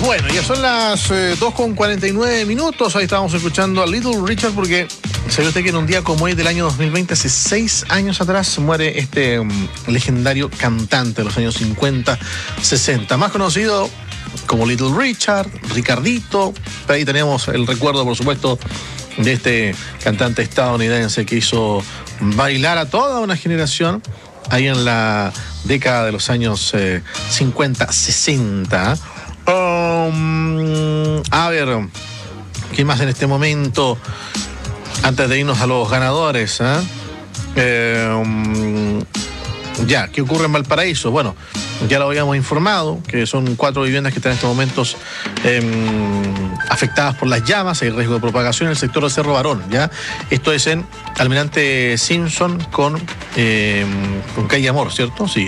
Bueno, ya son las 2:49. Ahí estábamos escuchando a Little Richard porque sabe usted que en un día como hoy del año 2020, hace 6 años atrás, muere este legendario cantante de los años 50, 60. Más conocido como Little Richard, Ricardito. Ahí tenemos el recuerdo, por supuesto, de este cantante estadounidense que hizo bailar a toda una generación ahí en la década de los años 50, 60. A ver, ¿qué más en este momento? Antes de irnos a los ganadores, ya, ¿qué ocurre en Valparaíso? Bueno, ya lo habíamos informado, que son 4 viviendas que están en estos momentos afectadas por las llamas. Hay riesgo de propagación en el sector de Cerro Barón, ¿ya? Esto es en Almirante Simpson con Calle Amor, ¿cierto? Sí.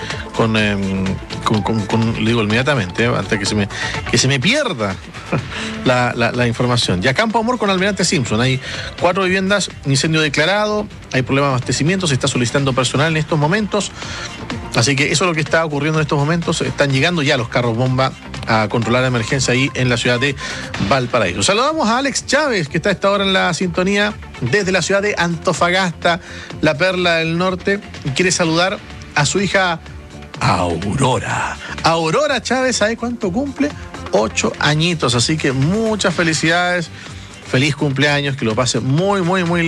Le digo inmediatamente, antes que se me pierda la información. Ya, Campo Amor con Almirante Simpson. Hay 4 viviendas, incendio declarado, hay problemas de abastecimiento, se está solicitando personal en estos momentos. Así que eso es lo que está ocurriendo en estos momentos. Están llegando ya los carros bomba a controlar la emergencia ahí en la ciudad de Valparaíso. Saludamos a Alex Chávez, que está a esta hora en la sintonía desde la ciudad de Antofagasta, la perla del norte, y quiere saludar a su hija Aurora. Aurora Chávez, ¿sabe cuánto cumple? 8 añitos, así que muchas felicidades, feliz cumpleaños, que lo pase muy